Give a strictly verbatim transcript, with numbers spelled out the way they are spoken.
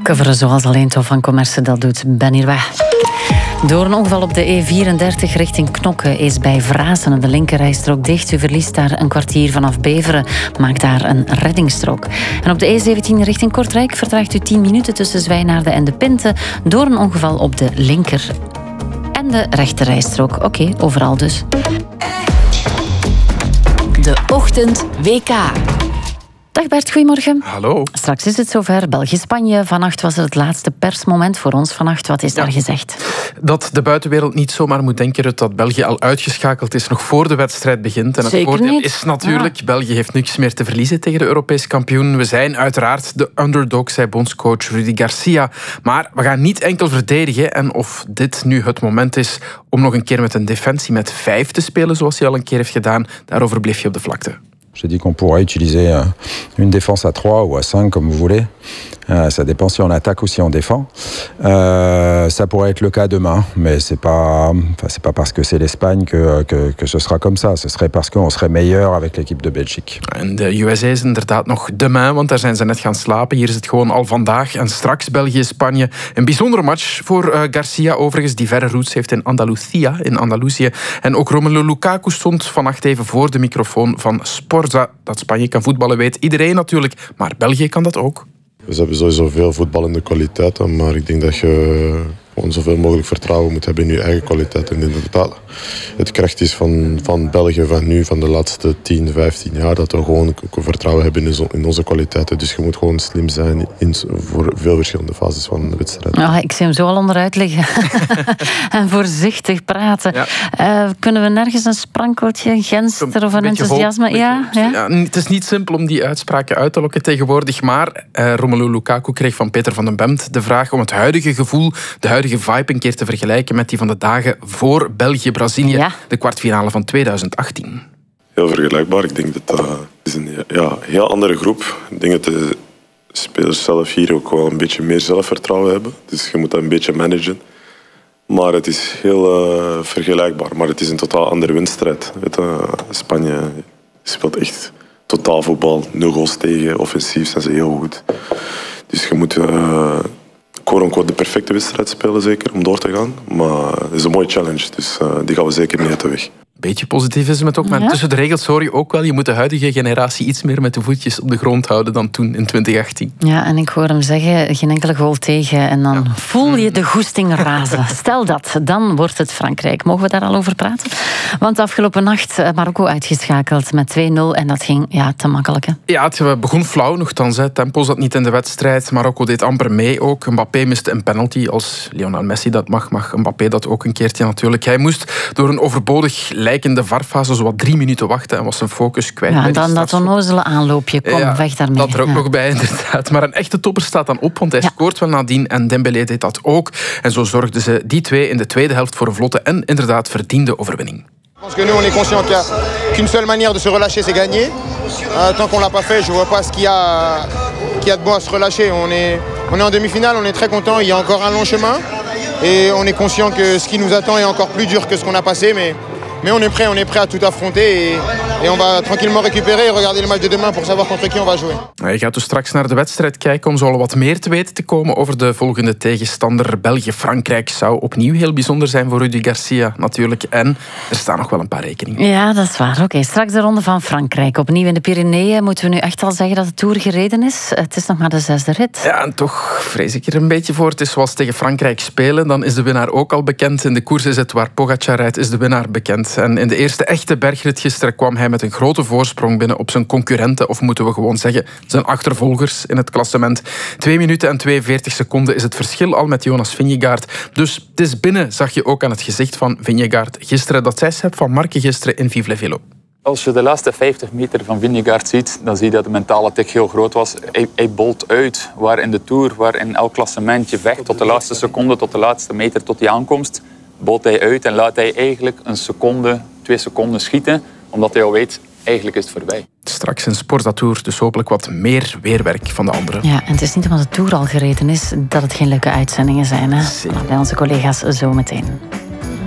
Coveren zoals alleen Tof van Commerce dat doet. Ben hier weg. Door een ongeval op de E vierendertig richting Knokke is bij Vrazen de linkerrijstrook dicht. U verliest daar een kwartier vanaf Beveren. Maakt daar een reddingsstrook. En op de E zeventien richting Kortrijk vertraagt u tien minuten tussen Zwijnaarden en De Pinte door een ongeval op de linker en de rechterrijstrook. Oké, okay, overal dus. De Ochtend W K. Dag Bert, goedemorgen. Hallo. Straks is het zover. België-Spanje. Vannacht was het het laatste persmoment voor ons. Vannacht, wat is daar ja. gezegd? Dat de buitenwereld niet zomaar moet denken dat België al uitgeschakeld is nog voor de wedstrijd begint. En het Zeker voordeel niet. is natuurlijk, ja. België heeft niks meer te verliezen tegen de Europese kampioen. We zijn uiteraard de underdog, zei bondscoach Rudy Garcia. Maar we gaan niet enkel verdedigen. En of dit nu het moment is om nog een keer met een defensie met vijf te spelen, zoals hij al een keer heeft gedaan, daarover bleef je op de vlakte. J'ai dit qu'on pourrait utiliser une défense à trois ou à cinq, comme vous voulez. Euh, ça dépend si on attaque ou si on défend. Euh, ça pourrait être le cas demain, mais c'est pas, enfin, c'est pas parce que c'est l'Espagne que, que, que ce sera comme ça. Ce serait parce qu'on serait meilleur avec l'équipe de Belgique. En de U S A is inderdaad nog demain, want daar zijn ze net gaan slapen. Hier is het gewoon al vandaag en straks België-Spanje. Een bijzondere match voor uh, Garcia overigens, die verre roots heeft in Andalusia, in Andalusië. En ook Romelu Lukaku stond vannacht even voor de microfoon van Sporza. Dat Spanje kan voetballen weet iedereen natuurlijk, maar België kan dat ook. We hebben sowieso veel voetballende kwaliteiten, maar ik denk dat je gewoon zoveel mogelijk vertrouwen moet hebben in je eigen kwaliteiten. En inderdaad, het kracht is van, van België van nu, van de laatste tien, vijftien jaar, dat we gewoon vertrouwen hebben in, zo, in onze kwaliteiten. Dus je moet gewoon slim zijn in, voor veel verschillende fases van de wedstrijd. Oh, ik zie hem zo al onderuit liggen. En voorzichtig praten. Ja. Uh, kunnen we nergens een sprankeltje, een genster of een, een enthousiasme? Hoop, ja, ja? Ja, het is niet simpel om die uitspraken uit te lokken tegenwoordig, maar uh, Romelu Lukaku kreeg van Peter van den Bemt de vraag om het huidige gevoel, de huidige vibe een keer te vergelijken met die van de dagen voor België-Brazilië, ja. de kwartfinale van tweeduizend achttien. Heel vergelijkbaar. Ik denk dat dat is een ja, heel andere groep. Ik denk dat de spelers zelf hier ook wel een beetje meer zelfvertrouwen hebben. Dus je moet dat een beetje managen. Maar het is heel uh, vergelijkbaar. Maar het is een totaal andere wedstrijd. Weet je, Spanje speelt echt totaal voetbal. Nul goals tegen. Offensief zijn ze heel goed. Dus je moet uh, quote-unquote de perfecte wedstrijd spelen, zeker, om door te gaan. Maar het is een mooie challenge. Dus uh, die gaan we zeker niet uit de weg. Beetje positief is het ook, maar ja. tussen de regels hoor je ook wel, je moet de huidige generatie iets meer met de voetjes op de grond houden dan toen in twintig achttien. Ja, en ik hoor hem zeggen, geen enkele goal tegen en dan ja. voel je de goesting razen. Stel dat, dan wordt het Frankrijk. Mogen we daar al over praten? Want afgelopen nacht Marokko uitgeschakeld met twee nul en dat ging ja, te makkelijk. Hè? Ja, het begon flauw nogthans. Hè. Tempo zat niet in de wedstrijd. Marokko deed amper mee ook. Mbappé miste een penalty. Als Lionel Messi dat mag, mag Mbappé dat ook een keertje natuurlijk. Hij moest door een overbodig in de V A R-fase zo wat drie minuten wachten en was zijn focus kwijt. Ja, dan dat onnozele aanloopje. Kom, ja, weg daarmee. Dat er ook ja. nog bij, inderdaad. Maar een echte topper staat dan op, want hij ja. scoort wel nadien en Dembélé deed dat ook. En zo zorgden ze die twee in de tweede helft voor een vlotte en inderdaad verdiende overwinning. Ik pense que nous on est conscient qu'il y a qu'une seule manière de se relâcher, c'est gagner. Uh, tant qu'on l'a pas fait, je vois pas ce qu'il y a, qu'il y a de bon à se relâcher. On est, on est en demi-finale, on est très content. Il y a encore un long chemin et on est conscient que ce qui nous attend est encore plus dur que ce qu'on a passé, mais Mais on est prêt, on est prêt à tout affronter et, et on va tranquillement récupérer et regarder le match de demain pour savoir contre qui on va jouer. Je gaat dus straks naar de wedstrijd kijken om zo al wat meer te weten te komen over de volgende tegenstander. België-Frankrijk zou opnieuw heel bijzonder zijn voor Rudy Garcia natuurlijk. En er staan nog wel een paar rekeningen. Ja, dat is waar. Oké, okay, straks de ronde van Frankrijk. Opnieuw in de Pyreneeën. Moeten we nu echt al zeggen dat de Tour gereden is? Het is nog maar de zesde rit. Ja, en toch vrees ik er een beetje voor. Het is zoals tegen Frankrijk spelen. Dan is de winnaar ook al bekend. In de koers is het waar Pogacar rijdt, is de winnaar bekend. En in de eerste echte bergrit gisteren kwam hij met een grote voorsprong binnen op zijn concurrenten, of moeten we gewoon zeggen, zijn achtervolgers in het klassement. Twee minuten en tweeënveertig seconden is het verschil al met Jonas Vingegaard. Dus het is binnen, zag je ook aan het gezicht van Vingegaard gisteren. Dat zei Sepp van Marken gisteren in Vive le Velo. Als je de laatste vijftig meter van Vingegaard ziet, dan zie je dat de mentale tik heel groot was. Hij, hij bolt uit, waar in de Tour, waar in elk klassement je vecht tot de laatste seconde, tot de laatste meter, tot die aankomst, bolt hij uit en laat hij eigenlijk een seconde, twee seconden schieten, omdat hij al weet, eigenlijk is het voorbij. Straks in Sportatour, dus hopelijk wat meer weerwerk van de anderen. Ja, en het is niet omdat de Tour al gereden is dat het geen leuke uitzendingen zijn. Hè? Bij onze collega's zo meteen.